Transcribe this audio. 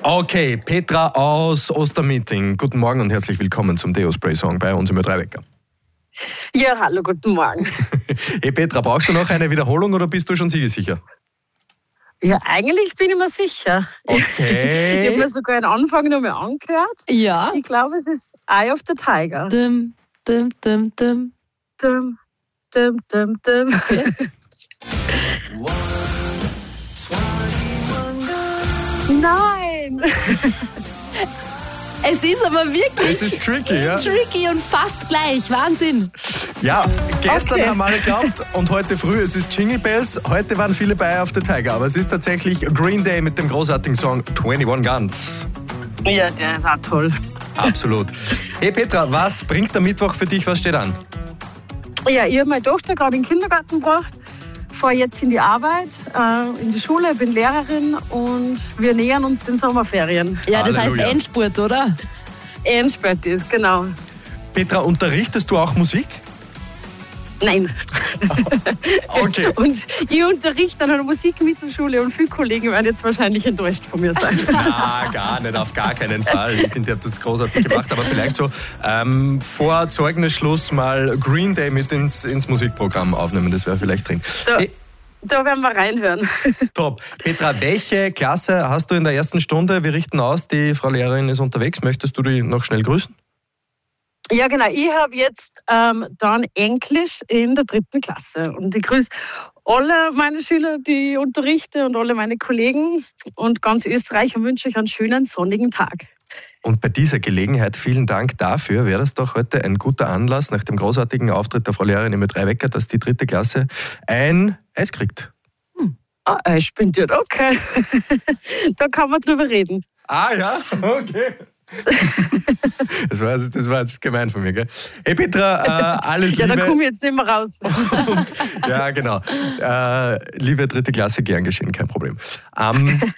Okay, Petra aus Ostermeeting. Guten Morgen und herzlich willkommen zum Deo-Spray-Song bei uns im Ö3-Wecker. Ja, hallo, guten Morgen. Hey Petra, brauchst du noch eine Wiederholung oder bist du schon siegesicher? Ja, eigentlich bin ich mir sicher. Okay. Ich habe mir sogar einen Anfang noch mal angehört. Ja. Ich glaube, es ist Eye of the Tiger. Dum, dum, dum, dum. Dum, dum, dum, dum. Nein! Es ist aber wirklich Es ist tricky, ja? tricky und fast gleich. Wahnsinn. Ja, gestern Okay. haben alle geglaubt und heute früh, es ist Jingle Bells. Heute waren viele bei Eye of the Tiger, aber es ist tatsächlich Green Day mit dem großartigen Song 21 Guns. Ja, der ist auch toll. Absolut. Hey Petra, was bringt der Mittwoch für dich? Was steht an? Ja, ich habe meine Tochter gerade in den Kindergarten gebracht, fahre jetzt in die Arbeit, in die Schule, bin Lehrerin und wir nähern uns den Sommerferien. Ja, das Halleluja. heißt Endspurt, oder? Endspurt ist, genau. Petra, unterrichtest du auch Musik? Nein. Okay. Und ich unterrichte an einer Musikmittelschule und viele Kollegen werden jetzt wahrscheinlich enttäuscht von mir sein. Na, gar nicht, auf gar keinen Fall. Ich finde, ihr habt das großartig gemacht, aber vielleicht so vor Zeugnisschluss mal Green Day mit ins Musikprogramm aufnehmen, das wäre vielleicht drin. Da werden wir reinhören. Top. Petra, welche Klasse hast du in der ersten Stunde? Wir richten aus, die Frau Lehrerin ist unterwegs. Möchtest du die noch schnell grüßen? Ja, genau. Ich habe jetzt dann Englisch in der 3. Klasse. Und ich grüße alle meine Schüler, die ich unterrichte und alle meine Kollegen und ganz Österreich und wünsche euch einen schönen sonnigen Tag. Und bei dieser Gelegenheit vielen Dank dafür. Wäre das doch heute ein guter Anlass nach dem großartigen Auftritt der Frau Lehrerin im Ö3-Wecker, dass die 3. Klasse ein Eis kriegt. Ah, ich bin dir okay. Da kann man drüber reden. Ah ja, okay. Das war jetzt gemein von mir, gell? Hey Petra, alles Ja, Liebe. da komme ich jetzt nicht mehr raus. Ja, genau. Liebe 3. Klasse, gern geschehen, kein Problem.